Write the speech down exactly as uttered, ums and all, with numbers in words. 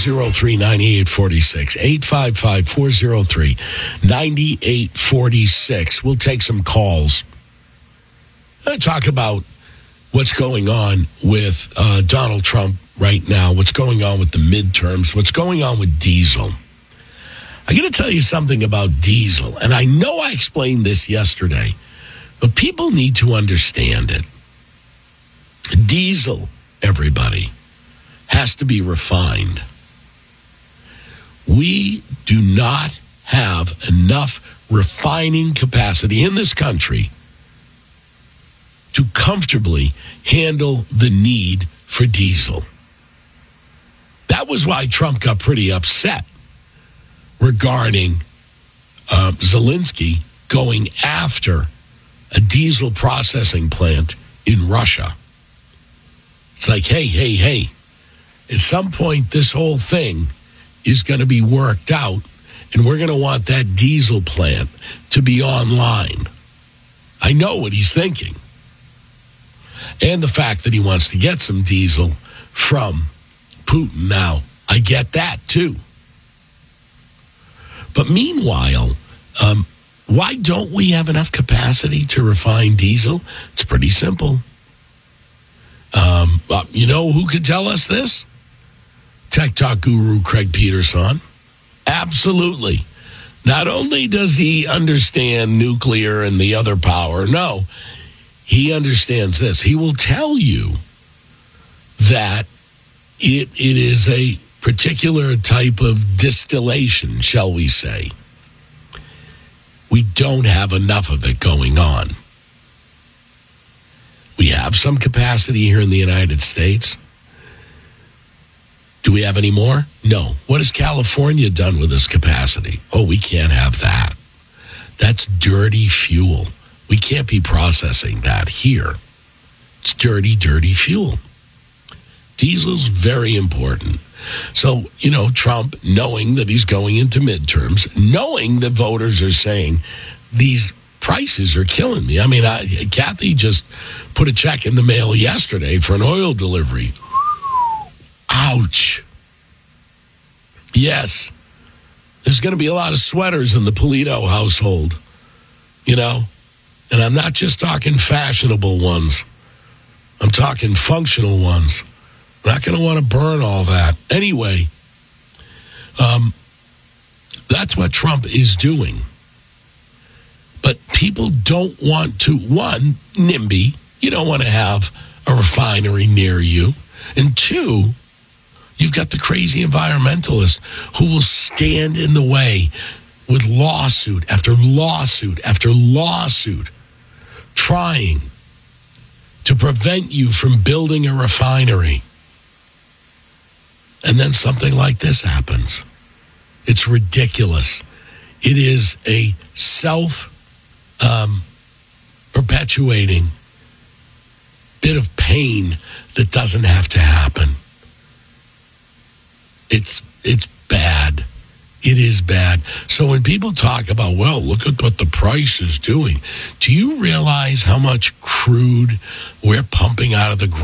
oh three, nine eight four six. eight five five, four oh three, nine eight four six. We'll take some calls. Let's talk about what's going on with uh, Donald Trump right now, what's going on with the midterms, what's going on with diesel. I got to tell you something about diesel, and I know I explained this yesterday, but people need to understand it. Diesel, everybody, has to be refined. We do not have enough refining capacity in this country to comfortably handle the need for diesel. That was why Trump got pretty upset regarding uh, Zelensky going after a diesel processing plant in Russia. It's like, hey, hey, hey, at some point this whole thing is going to be worked out, and we're going to want that diesel plant to be online. I know what he's thinking. And the fact that he wants to get some diesel from Putin now, I get that too. But meanwhile, um, why don't we have enough capacity to refine diesel? It's pretty simple. Um, uh, you know who could tell us this? Tech Talk guru Craig Peterson. Absolutely. Not only does he understand nuclear and the other power, no, he understands this. He will tell you that it it is a particular type of distillation, shall we say. We don't have enough of it going on. We have some capacity here in the United States. Do we have any more? No. What has California done with this capacity? Oh, we can't have that. That's dirty fuel. We can't be processing that here. It's dirty, dirty fuel. Diesel's very important. So, you know, Trump, knowing that he's going into midterms, knowing that voters are saying these prices are killing me. I mean, I, Kathy just put a check in the mail yesterday for an oil delivery. Ouch. Yes. There's going to be a lot of sweaters in the Polito household, you know, and I'm not just talking fashionable ones. I'm talking functional ones. I'm not going to want to burn all that. Anyway, um, that's what Trump is doing. But people don't want to, one, NIMBY, you don't want to have a refinery near you. And two, you've got the crazy environmentalists who will stand in the way with lawsuit after lawsuit after lawsuit, trying to prevent you from building a refinery. And then something like this happens. It's ridiculous. It is a self-perpetuating um, bit of pain that doesn't have to happen. It's it's bad. It is bad. So when people talk about, well, look at what the price is doing, do you realize how much crude we're pumping out of the ground?